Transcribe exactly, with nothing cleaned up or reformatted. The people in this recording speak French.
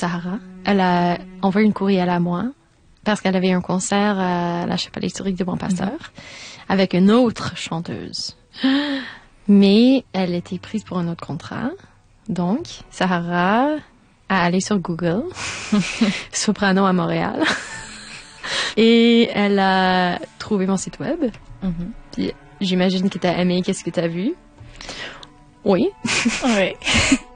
Sahara. Elle a envoyé une courriel à moi parce qu'elle avait un concert à la chapelle historique de Bon Pasteur mm-hmm. avec une autre chanteuse. Mais elle était prise pour un autre contrat. Donc, Sahara a allé sur Google, soprano à Montréal, et elle a trouvé mon site web. Mm-hmm. Puis, j'imagine que tu as aimé qu'est-ce que tu as vu. Oui. Oui.